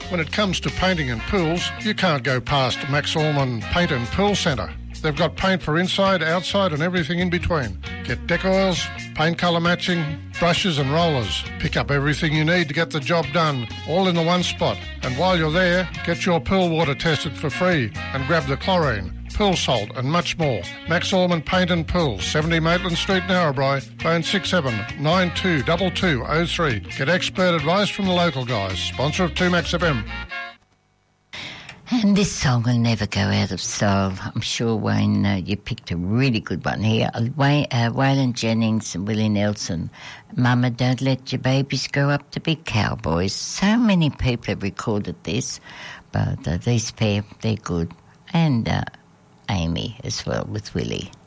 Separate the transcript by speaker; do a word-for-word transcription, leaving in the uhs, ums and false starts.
Speaker 1: When it comes to painting and pools, you can't go past Max Orman Paint and Pool Centre. They've got paint for inside, outside and everything in between. Get deck oils, paint colour matching, brushes and rollers. Pick up everything you need to get the job done, all in the one spot. And while you're there, get your pool water tested for free and grab the chlorine, pool salt and much more. Max Orman Paint and Pool, seventy Maitland Street, Narrabri. Phone six seven nine two two two zero three. Get expert advice from the local guys. Sponsor of two Max F M.
Speaker 2: And this song will never go out of style. I'm sure, Wayne, uh, you picked a really good one here. Wayne, uh, Waylon Jennings and Willie Nelson. Mama, don't let your babies grow up to be cowboys. So many people have recorded this, but uh, these pair, they're good. And uh, Amy as well with Willie.